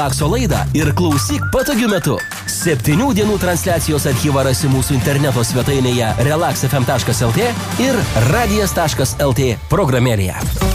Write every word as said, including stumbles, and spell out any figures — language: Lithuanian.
Akso laidą ir klausyk patogiu metu. Septynių dienų transliacijos archyvą rasi mūsų interneto svetainėje relax f m taškas l t ir radijas taškas l t programėlėje.